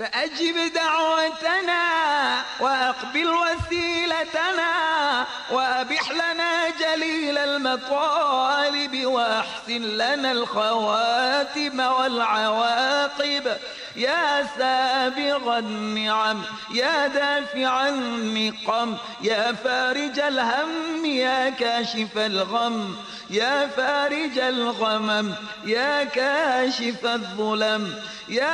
فأجب دعوتنا وأقبل وسيلتنا وأبح لنا جليل المطالب وأحسن لنا الخواتم والعواقب. يا سابغ النعم يا دافع النقم يا فارج الهم يا كاشف الغم يا فارج الغمم يا كاشف الظلم يا